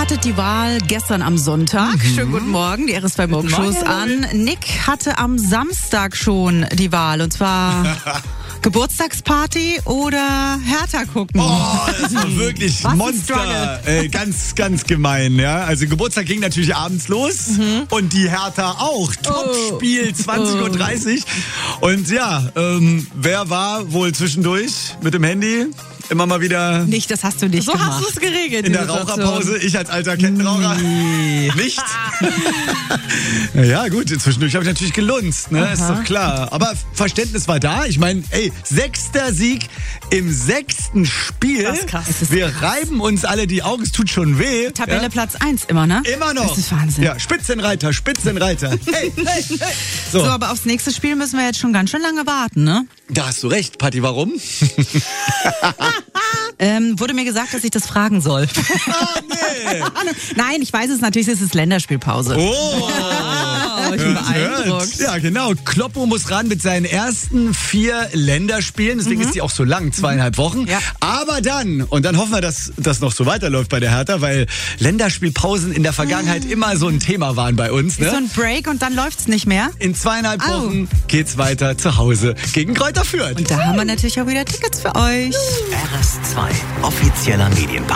startet die Wahl gestern am Sonntag. Schönen guten Morgen, die RS2 Morgenshow ist an. Nick hatte am Samstag schon die Wahl und zwar Geburtstagsparty oder Hertha gucken. Oh, das war wirklich Monster. Ganz, ganz gemein, ja. Also Geburtstag ging natürlich abends los und die Hertha auch. Topspiel, 20:30 Uhr. Und ja, wer war wohl zwischendurch mit dem Handy? Immer mal wieder. Nicht, das hast du nicht gemacht. So hast du es geregelt. In der Raucherpause, ich als alter Kettenraucher. Nicht? Ja gut, zwischendurch habe ich natürlich gelunzt, ne? Ist doch klar. Aber Verständnis war da. Ich meine, 6. Sieg im 6. Spiel. Das ist krass. Wir reiben uns alle die Augen, es tut schon weh. Tabelle Platz 1 immer, ne? Immer noch. Das ist Wahnsinn. Ja, Spitzenreiter, Spitzenreiter. Hey. So, aber aufs nächste Spiel müssen wir jetzt schon ganz schön lange warten, ne? Da hast du recht, Patti, warum? Wurde mir gesagt, dass ich das fragen soll. Nee. Nein, ich weiß es natürlich, es ist Länderspielpause. Oh, ich bin beeindruckt. Ja, genau. Kloppo muss ran mit seinen ersten 4 Länderspielen. Deswegen ist die auch so lang, 2,5 Wochen. Ja. Aber dann, und dann hoffen wir, dass das noch so weiterläuft bei der Hertha, weil Länderspielpausen in der Vergangenheit immer so ein Thema waren bei uns. Ne? So ein Break und dann läuft's nicht mehr. In 2,5 Wochen geht's weiter zu Hause gegen Kräuter Fürth. Und da haben wir natürlich auch wieder Tickets für euch. RS2, offizieller Medienpartner.